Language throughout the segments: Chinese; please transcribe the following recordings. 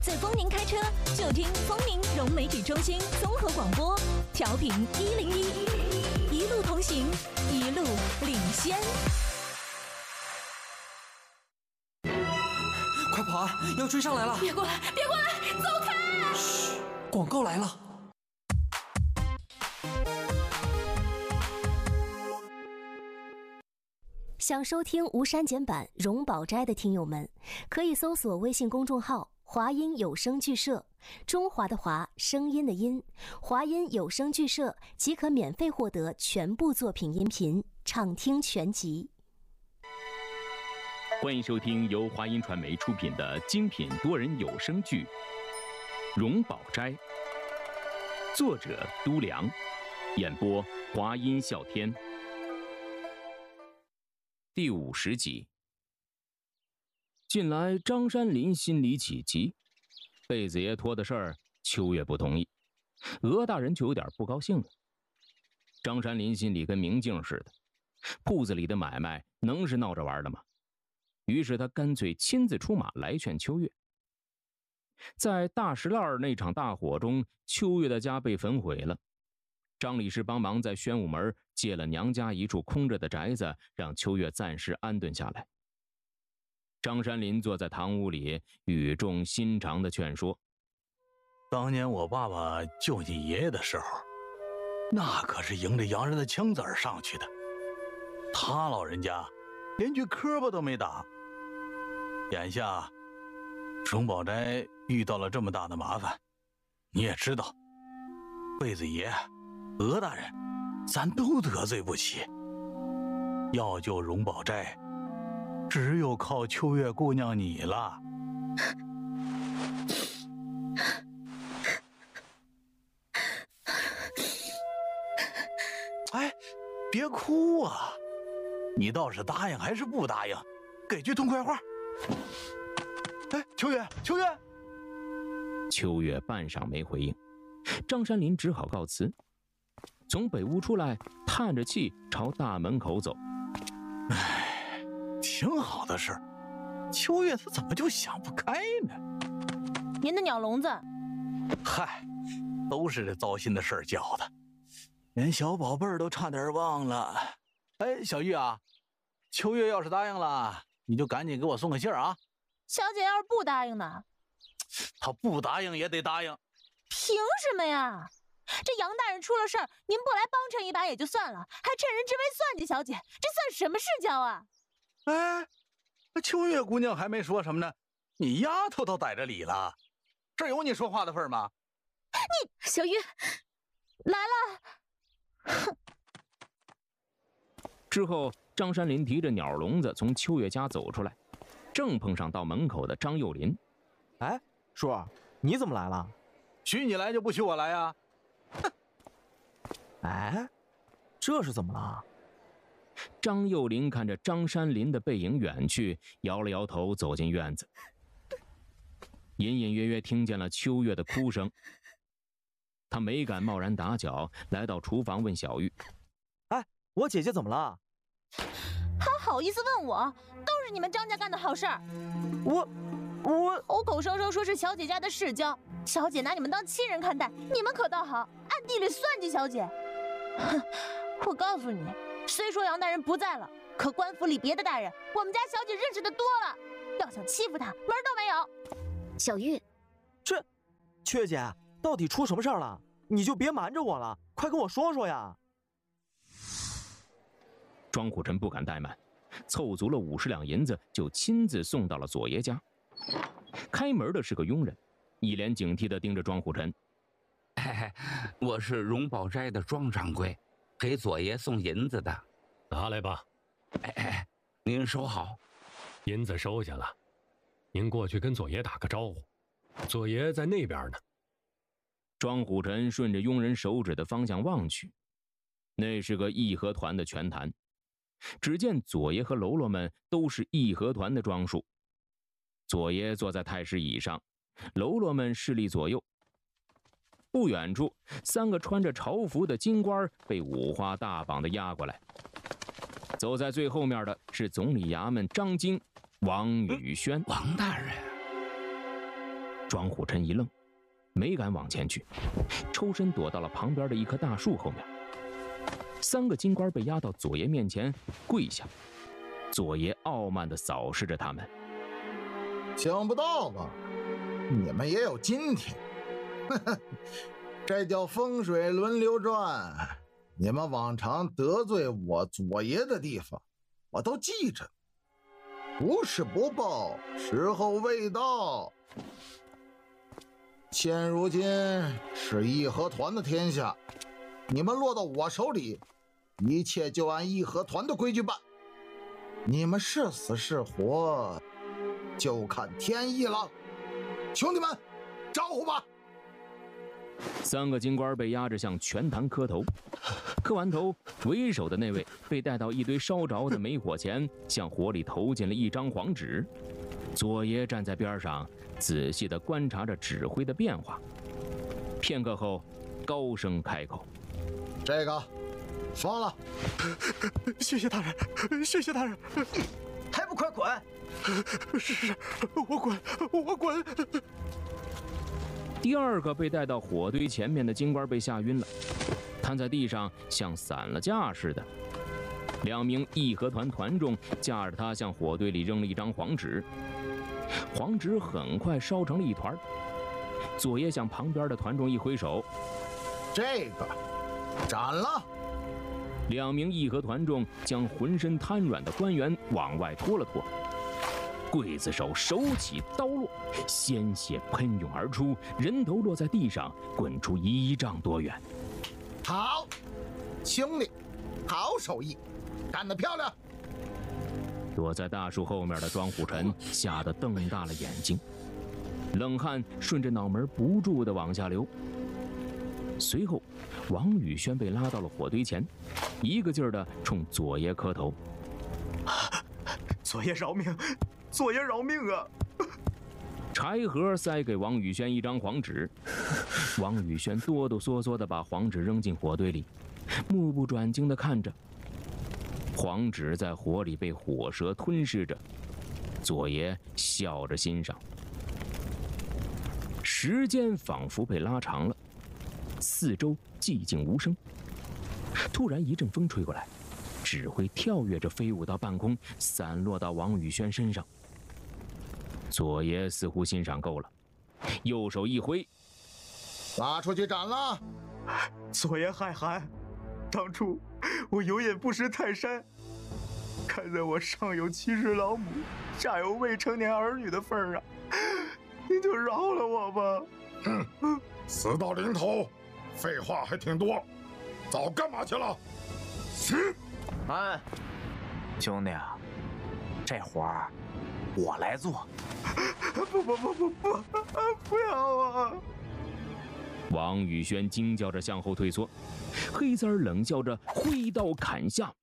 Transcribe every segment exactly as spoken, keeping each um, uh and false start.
在丰宁开车就听丰宁融媒体中心综合广播，调频一零一，一路同行，一路领先。 快跑啊！要追上来了！ 别过来，别过来，走开！ 嘘，广告来了。 想收听无删减版《荣宝斋》的听友们，可以搜索微信公众号“华音有声剧社”，中华的华，声音的音，华音有声剧社即可免费获得全部作品音频，畅听全集。 欢迎收听由华音传媒出品的精品多人有声剧《荣宝斋》，作者都良，演播华音笑天。第五十集。近来张山林心里起急，贝子爷托的事儿，秋月不同意，鹅大人就有点不高兴了。张山林心里跟明镜似的，铺子里的买卖能是闹着玩的吗？于是他干脆亲自出马来劝秋月。在大石烂那场大火中，秋月的家被焚毁了。张理事帮忙在宣武门借了娘家一处空着的宅子，让秋月暂时安顿下来。张山林坐在堂屋里，语重心长地劝说： 当年我爸爸救你爷爷的时候，那可是迎着洋人的枪子儿上去的，他老人家连句磕巴都没打。眼下荣宝斋遇到了这么大的麻烦，你也知道，贝子爷、鹅大人咱都得罪不起，要救荣宝斋只有靠秋月姑娘你了。哎，别哭啊，你倒是答应还是不答应？给句痛快话。哎，秋月，秋月。 秋月半晌没回应，张山林只好告辞，从北屋出来，叹着气朝大门口走。 哎，挺好的事儿，秋月他怎么就想不开呢？ 您的鸟笼子。 嗨，都是这糟心的事儿叫的，连小宝贝儿都差点忘了。哎，小玉啊，秋月要是答应了，你就赶紧给我送个信儿啊。 小姐要是不答应呢？ 她不答应也得答应。 凭什么呀？这杨大人出了事儿，您不来帮衬一把也就算了，还趁人之危算计小姐，这算什么世交啊？ 哎，秋月姑娘还没说什么呢，你丫头都逮着理了，这有你说话的份儿吗？ 你小玉来了。哼。 之后，张山林提着鸟笼子从秋月家走出来，正碰上到门口的张幼林。 哎，叔，你怎么来了？ 许你来就不许我来呀？哼！ 哎，这是怎么了？ 张幼林看着张山林的背影远去，摇了摇头，走进院子，隐隐约约听见了秋月的哭声。他没敢贸然打搅，来到厨房问小玉： 哎，我姐姐怎么了？ 还好意思问我？都是你们张家干的好事儿。 我我口口声声说是小姐家的世交，小姐拿你们当亲人看待，你们可倒好，暗地里算计小姐。哼，我告诉你，虽说杨大人不在了，可官府里别的大人，我们家小姐认识的多了，要想欺负她，门都没有。 小玉， 这秋月姐到底出什么事儿了？你就别瞒着我了，快跟我说说呀。 庄虎臣不敢怠慢，凑足了五十两银子，就亲自送到了左爷家。开门的是个佣人，一脸警惕地盯着庄虎臣。 哎，我是荣宝斋的庄掌柜，给左爷送银子的。 拿来吧。 哎哎，您收好。 银子收下了，您过去跟左爷打个招呼，左爷在那边呢。 庄虎臣顺着佣人手指的方向望去，那是个义和团的拳坛。只见左爷和喽啰们都是义和团的装束，左爷坐在太师椅上，喽啰们侍立左右。不远处，三个穿着朝服的京官被五花大绑的押过来。走在最后面的是总理衙门张京、王宇轩。 王大人， 庄虎臣一愣，没敢往前去，抽身躲到了旁边的一棵大树后面。三个京官被押到左爷面前跪下，左爷傲慢地扫视着他们。 想不到吧，你们也有今天。这叫风水轮流转，你们往常得罪我左爷的地方我都记着，不是不报，时候未到。现如今是义和团的天下，你们落到我手里，一切就按义和团的规矩办，你们是死是活就看天意了。兄弟们，招呼吧。 三个京官被押着向拳坛磕头，磕完头，为首的那位被带到一堆烧着的煤火前，向火里投进了一张黄纸。左爷站在边上，仔细地观察着纸灰的变化。片刻后，高声开口：“ 这个放了。” 谢谢大人，谢谢大人。 还不快滚！ 是是，我滚，我滚。 第二个被带到火堆前面的京官被吓晕了，瘫在地上像散了架似的。两名义和团团众架着他向火堆里扔了一张黄纸，黄纸很快烧成了一团。左爷向旁边的团众一挥手：“ 这个斩了。” 两名义和团众将浑身瘫软的官员往外拖了拖。刽子手手起刀落，鲜血喷涌而出，人头落在地上，滚出一丈多远。 好，兄弟，好手艺，干得漂亮！ 躲在大树后面的庄虎臣吓得瞪大了眼睛，冷汗顺着脑门不住地往下流。随后，王宇轩被拉到了火堆前，一个劲儿地冲左爷磕头：“ 左爷饶命！左爷饶命啊！” 柴禾塞给王宇轩一张黄纸，王宇轩哆哆嗦嗦地把黄纸扔进火堆里，目不转睛地看着。黄纸在火里被火蛇吞噬着，左爷笑着欣赏。时间仿佛被拉长了，四周寂静无声。突然一阵风吹过来，纸灰跳跃着飞舞到半空，散落到王宇轩身上。左爷似乎欣赏够了，右手一挥， 拉出去斩了。 左爷害寒，当初我有眼不识泰山，看在我上有七十老母，下有未成年儿女的份上，你就饶了我吧。 嗯，死到临头，废话还挺多，早干嘛去了？是。 哎，兄弟啊，这活儿我来做。 不不不不不，不要啊！ 王宇轩惊叫着向后退缩，黑三儿冷笑着挥刀砍下，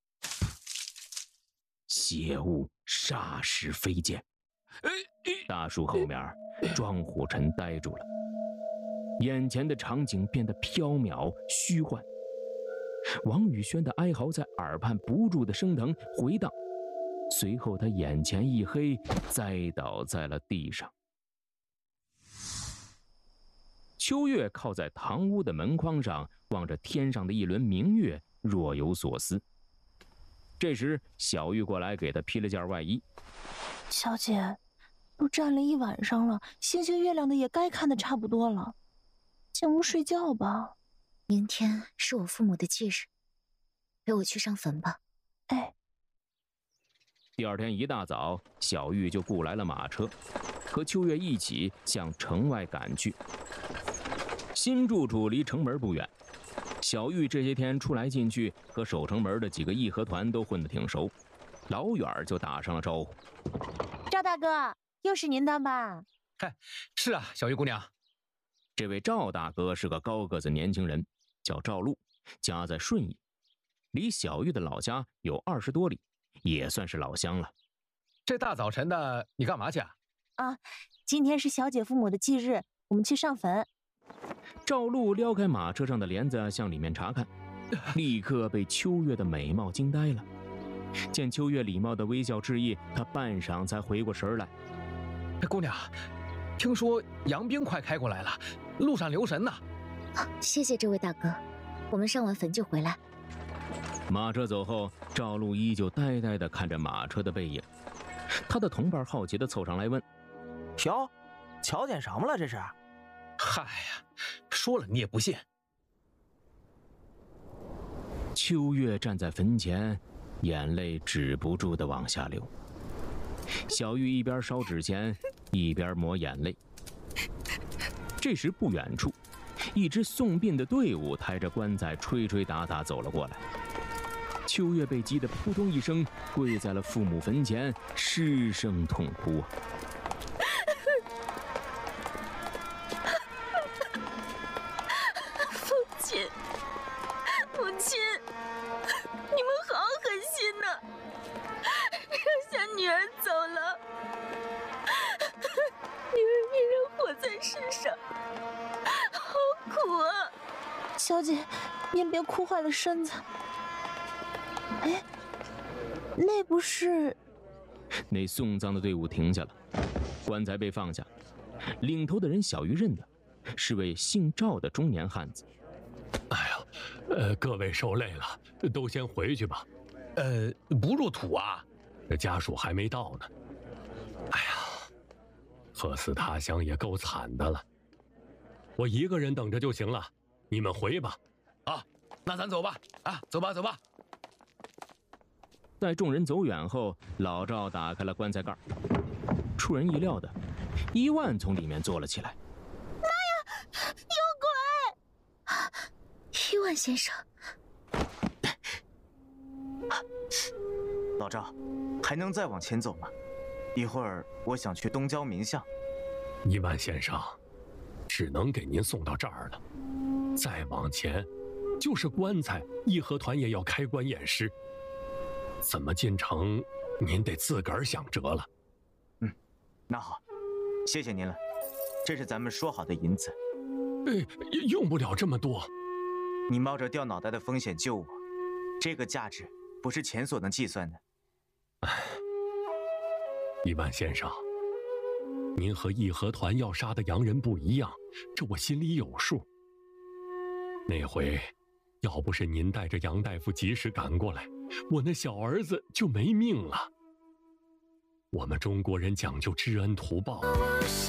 血雾霎时飞溅。大树后面，庄虎臣呆住了，眼前的场景变得缥缈虚幻。王宇轩的哀嚎在耳畔不住的升腾回荡，随后他眼前一黑，栽倒在了地上。秋月靠在堂屋的门框上，望着天上的一轮明月，若有所思。这时小玉过来给他披了件外衣。 小姐，都站了一晚上了，星星月亮的也该看得差不多了，进屋睡觉吧。 明天是我父母的忌日，陪我去上坟吧。 哎。 第二天一大早，小玉就雇来了马车，和秋月一起向城外赶去。新住处离城门不远，小玉这些天出来进去，和守城门的几个义和团都混得挺熟，老远就打上了招呼：“ 赵大哥，又是您的吧？”“ 嗨，是啊，小玉姑娘。” 这位赵大哥是个高个子年轻人，叫赵禄，家在顺义，离小玉的老家有二十多里，也算是老乡了。 这大早晨的，你干嘛去啊？ 啊，今天是小姐父母的忌日，我们去上坟。 赵禄撩开马车上的帘子向里面查看，立刻被秋月的美貌惊呆了。见秋月礼貌的微笑致意，他半晌才回过神来。 姑娘， 听说洋兵快开过来了，路上留神呐。 啊，谢谢这位大哥，我们上完坟就回来。 马车走后，赵露依旧呆呆地看着马车的背影。他的同伴好奇地凑上来问：“ 哟，瞧见什么了？这是？” 嗨呀，说了你也不信。 秋月站在坟前，眼泪止不住地往下流。小玉一边烧纸钱，一边抹眼泪。这时，不远处，一支送殡的队伍抬着棺材，吹吹打打走了过来。秋月被击得扑通一声跪在了父母坟前，失声痛哭啊！ 父亲，母亲，你们好狠心呐、啊！扔下女儿走了，女儿依然活在世上，好苦啊！小姐，您别哭坏了身子。哎，那不是…… 那送葬的队伍停下了，棺材被放下，领头的人小鱼认得，是位姓赵的中年汉子。 哎呀，呃，各位受累了，都先回去吧。 呃，不入土啊， 这家属还没到呢。哎呀，客死他乡也够惨的了。我一个人等着就行了，你们回吧。 啊，那咱走吧。啊，走吧，走吧。 在众人走远后，老赵打开了棺材盖，出人意料的，伊万从里面坐了起来。 妈呀，有鬼！ 伊万先生， 老赵，还能再往前走吗？一会儿我想去东郊民巷。 伊万先生，只能给您送到这儿了。再往前，就是棺材，义和团也要开棺验尸。怎么进城，您得自个儿想辙了。 嗯，那好，谢谢您了，这是咱们说好的银子。 哎，用不了这么多。 你冒着掉脑袋的风险救我，这个价值不是钱所能计算的。 哎，伊万先生，您和义和团要杀的洋人不一样，这我心里有数。那回，要不是您带着杨大夫及时赶过来，我那小儿子就没命了。我们中国人讲究知恩图报。